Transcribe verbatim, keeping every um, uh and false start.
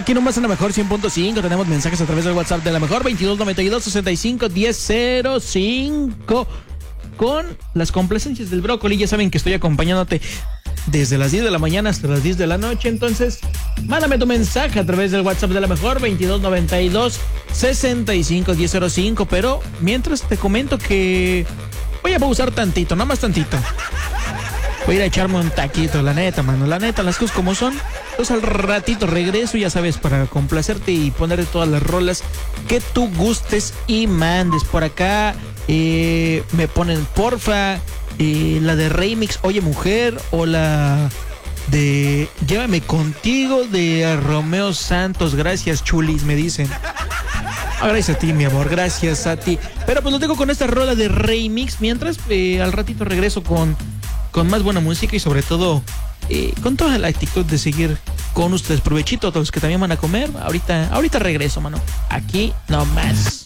Aquí nomás en la mejor cien punto cinco tenemos mensajes a través del WhatsApp de la mejor veintidós noventa y dos sesenta y cinco diez cero cinco con las complacencias del brócoli. Ya saben que estoy acompañándote desde las diez de la mañana hasta las diez de la noche. Entonces, mándame tu mensaje a través del WhatsApp de la mejor veintidós noventa y dos sesenta y cinco diez cero cinco. Pero mientras te comento que voy a pausar tantito, nada más tantito. Voy a ir a echarme un taquito, la neta, mano. La neta, las cosas como son. Entonces al ratito regreso, ya sabes, para complacerte y ponerte todas las rolas que tú gustes y mandes. Por acá eh, me ponen, porfa, eh, la de Remix, Oye Mujer, o la de Llévame Contigo de Romeo Santos. Gracias, chulis, me dicen. Ah, gracias a ti, mi amor, gracias a ti. Pero pues lo tengo con esta rola de Remix. Mientras eh, al ratito regreso con, con más buena música y sobre todo eh, con toda la actitud de seguir con ustedes. Provechito a todos los que también van a comer. Ahorita, ahorita regreso, mano. Aquí nomás.